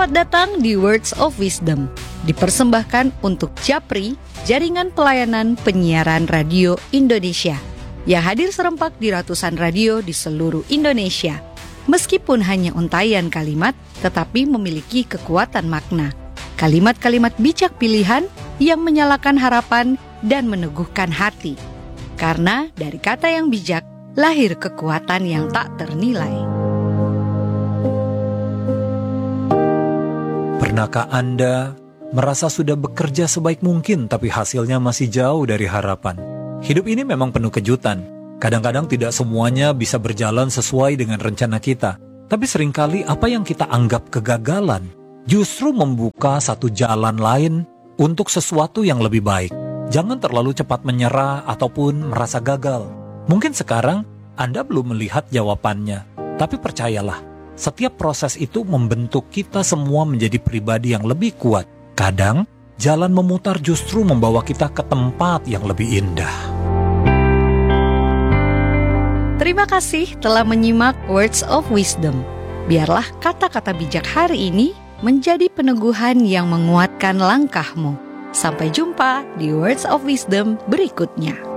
Selamat datang di Words of Wisdom, dipersembahkan untuk Japri, Jaringan Pelayanan Penyiaran Radio Indonesia, yang hadir serempak di ratusan radio di seluruh Indonesia. Meskipun hanya untaian kalimat, tetapi memiliki kekuatan makna. Kalimat-kalimat bijak pilihan yang menyalakan harapan dan meneguhkan hati. Karena dari kata yang bijak, lahir kekuatan yang tak ternilai. Pernahkah Anda merasa sudah bekerja sebaik mungkin tapi hasilnya masih jauh dari harapan? Hidup ini memang penuh kejutan. Kadang-kadang tidak semuanya bisa berjalan sesuai dengan rencana kita. Tapi seringkali apa yang kita anggap kegagalan justru membuka satu jalan lain untuk sesuatu yang lebih baik. Jangan terlalu cepat menyerah ataupun merasa gagal. Mungkin sekarang Anda belum melihat jawabannya, tapi percayalah, setiap proses itu membentuk kita semua menjadi pribadi yang lebih kuat. Kadang, jalan memutar justru membawa kita ke tempat yang lebih indah. Terima kasih telah menyimak Words of Wisdom. Biarlah kata-kata bijak hari ini menjadi peneguhan yang menguatkan langkahmu. Sampai jumpa di Words of Wisdom berikutnya.